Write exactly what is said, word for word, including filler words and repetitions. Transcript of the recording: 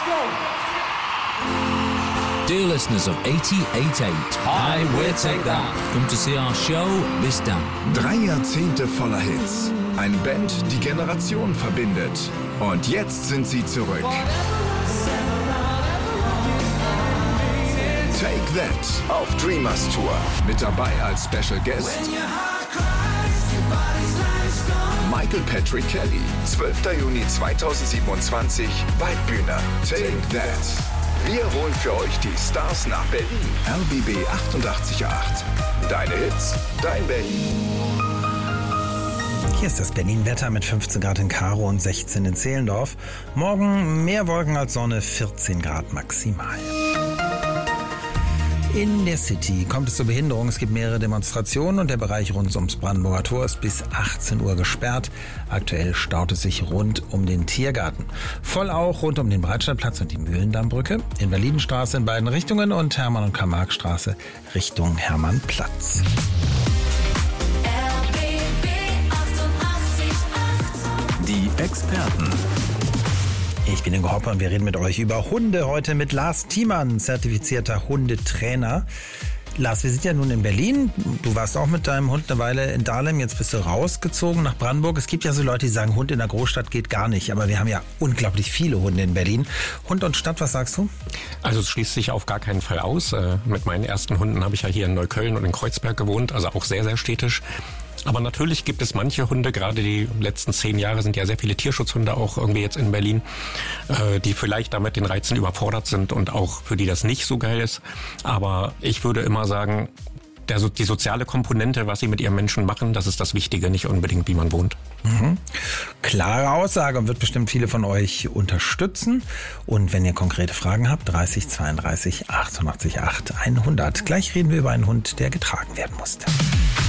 Dear listeners of eighty-eight point eight, hi, we'll take that. Come to see our show this down. Drei Jahrzehnte voller Hits. Eine Band, die Generationen verbindet. Und jetzt sind sie zurück. Take That auf Dreamers Tour. Mit dabei als Special Guest Michael Patrick Kelly. zwölfter Juni zweitausendsiebenundzwanzig, Waldbühne. Take That. Wir holen für euch die Stars nach Berlin. R B B achtundachtzig Komma acht. Deine Hits, dein Berlin. Hier ist das Berlin-Wetter mit fünfzehn Grad in Karo und sechzehn in Zehlendorf. Morgen mehr Wolken als Sonne, vierzehn Grad maximal. In der City kommt es zur Behinderung. Es gibt mehrere Demonstrationen und der Bereich rund ums Brandenburger Tor ist bis achtzehn Uhr gesperrt. Aktuell staut es sich rund um den Tiergarten. Voll auch rund um den Breitscheidplatz und die Mühlendammbrücke. Invalidenstraße in beiden Richtungen und Hermann- und Karl-Marx-Straße Richtung Hermannplatz. Die Experten. Ich bin Ingo Hopper und wir reden mit euch über Hunde. Heute mit Lars Thiemann, zertifizierter Hundetrainer. Lars, wir sind ja nun in Berlin. Du warst auch mit deinem Hund eine Weile in Dahlem. Jetzt bist du rausgezogen nach Brandenburg. Es gibt ja so Leute, die sagen, Hund in der Großstadt geht gar nicht. Aber wir haben ja unglaublich viele Hunde in Berlin. Hund und Stadt, was sagst du? Also es schließt sich auf gar keinen Fall aus. Äh, mit meinen ersten Hunden habe ich ja hier in Neukölln und in Kreuzberg gewohnt. Also auch sehr, sehr städtisch. Aber natürlich gibt es manche Hunde, gerade die letzten zehn Jahre sind ja sehr viele Tierschutzhunde auch irgendwie jetzt in Berlin, äh, die vielleicht damit den Reizen überfordert sind und auch für die das nicht so geil ist. Aber ich würde immer sagen, der, die soziale Komponente, was sie mit ihrem Menschen machen, das ist das Wichtige, nicht unbedingt, wie man wohnt. Mhm. Klare Aussage und wird bestimmt viele von euch unterstützen. Und wenn ihr konkrete Fragen habt, dreißig zweiunddreißig achtundachtzig acht hundert. Gleich reden wir über einen Hund, der getragen werden musste.